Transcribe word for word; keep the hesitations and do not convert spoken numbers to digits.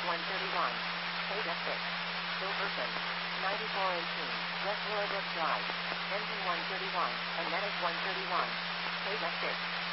one thirty-one. Theta six. Silverton. ninety-four eighteen. West Willowbrook Drive. Engine one thirty-one. And Medic one thirty-one. Theta six.